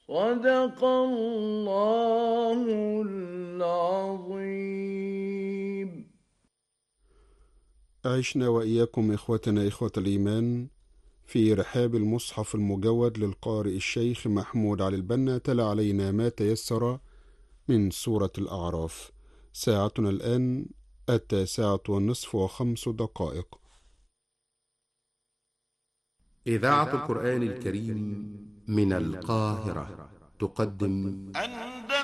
صدق الله العظيم. عشنا وإياكم إخوتنا إخوة الإيمان في رحاب المصحف المجود للقارئ الشيخ محمود علي البنا. تلا علينا ما تيسر من سورة الأعراف. ساعتنا الآن 9:05 إذاعة القرآن الكريم من القاهرة تقدم